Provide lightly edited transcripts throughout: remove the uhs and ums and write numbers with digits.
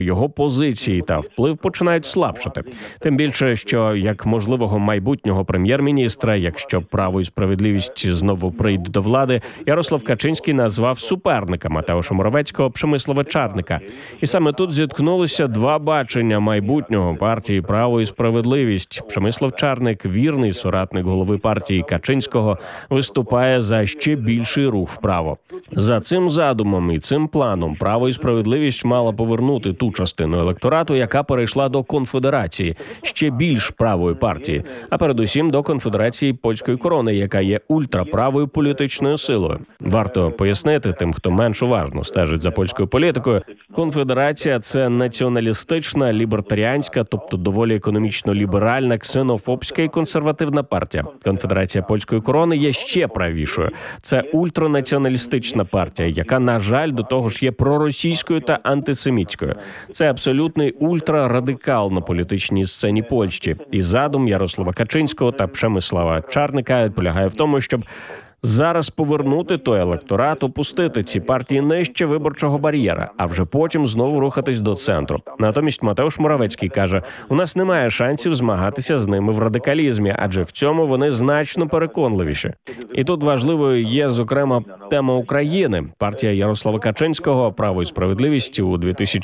його позиції та вплив починають слабшати. Тим більше, що як можливого майбутнього прем'єр-міністра, якщо «Право і справедливість» знову прийде до влади, Ярослав Качинський назвав суперника Матеуша Моровецького Przemysława Czarnka. І саме тут зіткнулися два бачення майбутнього партії «Право і справедливість». Przemysław Czarnek, вірний соратник голови партії Качинського, виступає за ще більший рух вправо. За цим задумом і цим планом «Право і справедливість» мала повернути ту частину електорату, яка перейшла до конфедерації, ще більш правої партії, а передусім до конфедерації польської корони, яка є ультраправою політичною силою. Варто пояснити тим, хто менш уважно стежить за польською політикою, конфедерація – це націоналістична, лібертаріанська, тобто доволі економічно-ліберальна, ксенофобська і консервативна партія. Конфедерація польської корони є ще правішою. Це ультранаціоналістична партія, яка, на жаль, до того ж є проросійською та антисемітською. Це абсолютний ультрарадикал на політичній сцені Польщі. І задум Ярослава Качинського та Przemysława Czarnka полягає в тому, щоб зараз повернути той електорат, опустити ці партії нижче виборчого бар'єра, а вже потім знову рухатись до центру. Натомість Матеуш Моровецький каже, у нас немає шансів змагатися з ними в радикалізмі, адже в цьому вони значно переконливіші. І тут важливою є, зокрема, тема України. Партія Ярослава Качинського «Право і справедливість» у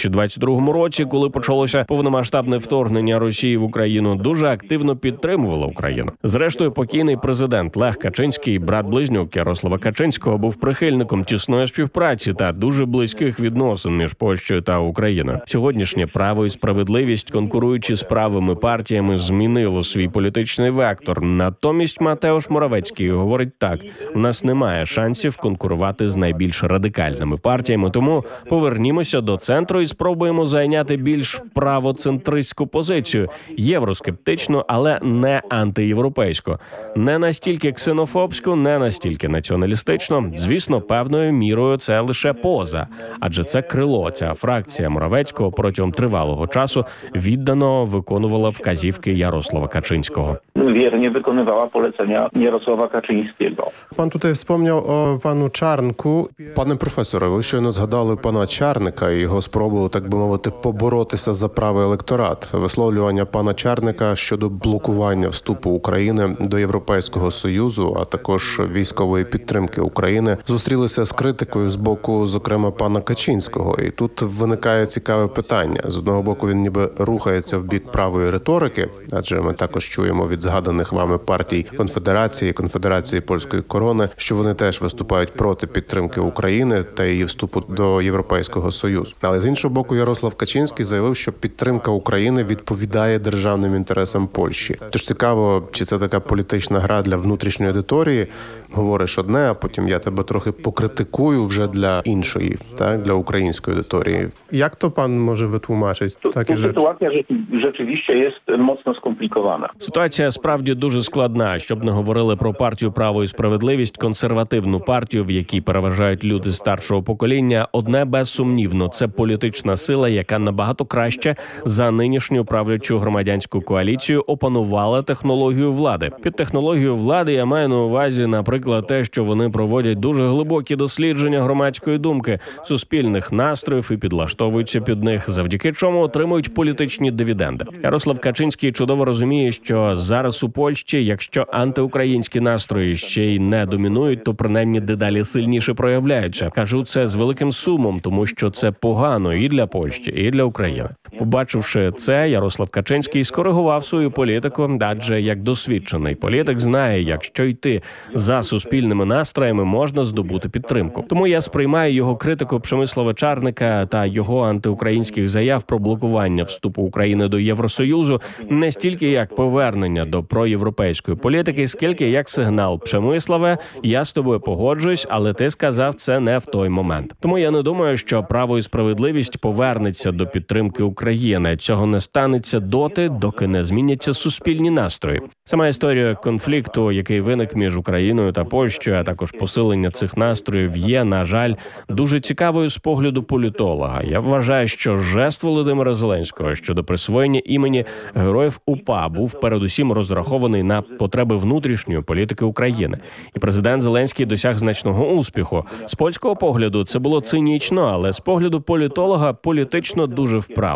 2022 році, коли почалося повномасштабне вторгнення Росії в Україну, дуже активно підтримувала Україну. Зрештою, покійний президент Лех Качинський, брат-близнюк Ярослава Качинського, був прихильником тісної співпраці та дуже близьких відносин між Польщею та Україною. Сьогоднішнє «Право і справедливість», конкуруючи з правими партіями, змінило свій політичний вектор. Натомість Матеуш Моровецький говорить так: у нас немає шансів конкурувати з найбільш радикальними партіями, тому повернімося до центру і спробуємо зайняти більш правоцентристську позицію, євроскептичну, але не антиєвропейську, не настільки ксенофобську, не настільки націоналістично. Звісно, певною мірою це лише поза, адже це крило, ця фракція Моровецького протягом тривалого часу віддано виконувала вказівки Ярослава Качинського. Wiernie wykonywała polecenia Jarosława Kaczyńskiego. Пан tutaj wspomniał o panu Czarnku. Пане професоре, ви щойно згадали пана Чарника і його спробу, так би мовити, поборотися за правий електорат. Висловлювання пана Чарника щодо блокування вступу України до Європейського Союзу, а також військової підтримки України, зустрілися з критикою з боку, зокрема, пана Качинського. І тут виникає цікаве питання. З одного боку, він ніби рухається в бік правої риторики, адже ми також чуємо від згаданих вами партій Конфедерації польської корони, що вони теж виступають проти підтримки України та її вступу до Європейського Союзу. Але з іншого боку, Ярослав Качинський заявив, що підтримка України відповідає державним інтересам Польщі. Тож цікаво, чи це така політична гра для внутрішньої аудиторії? Говориш одне, а потім я тебе трохи покритикую вже для іншої, так, для української аудиторії. Jak to pan może wytłumaczyć takie rzeczy? Sytuacja rzeczywiście jest mocno skomplikowana. Ситуація справді дуже складна. Щоб не говорили про партію «Право і справедливість», консервативну партію, в якій переважають люди старшого покоління, одне безсумнівно – це політична сила, яка набагато краще за нинішню правлячу громадянську коаліцію опанувала технологію влади. Під технологією влади я маю на увазі, наприклад, те, що вони проводять дуже глибокі дослідження громадської думки, суспільних настроїв і підлаштовуються під них, завдяки чому отримують політичні дивіденди. Ярослав Качинський чудово розуміє, що зараз у Польщі, якщо антиукраїнські настрої ще й не домінують, то принаймні дедалі сильніше проявляються. Кажу це з великим сумом, тому що це погано і для Польщі, і для України. Побачивши це, Ярослав Качинський скоригував свою політику, адже як досвідчений політик знає, якщо йти за суспільними настроями, можна здобути підтримку. Тому я сприймаю його критику Przemysława Czarnka та його антиукраїнських заяв про блокування вступу України до Євросоюзу не стільки як повернення до проєвропейської політики, скільки як сигнал: Przemysławie, я з тобою погоджуюсь, але ти сказав це не в той момент. Тому я не думаю, що «Право і справедливість» повернеться до підтримки України. Цього не станеться доти, доки не зміняться суспільні настрої. Сама історія конфлікту, який виник між Україною та Польщею, а також посилення цих настроїв є, на жаль, дуже цікавою з погляду політолога. Я вважаю, що жест Володимира Зеленського щодо присвоєння імені героїв УПА був передусім розрахований на потреби внутрішньої політики України. І президент Зеленський досяг значного успіху. З польського погляду це було цинічно, але з погляду політолога політично дуже вправно.